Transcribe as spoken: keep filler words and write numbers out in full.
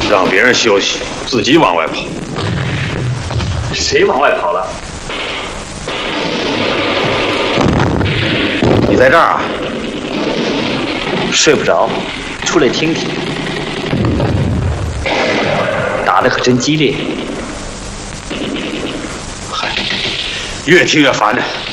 让别人休息，自己往外跑。 谁往外跑了？ 你在这儿啊？ 睡不着，出来听听。打得可真激烈。 嗨，越听越烦呢。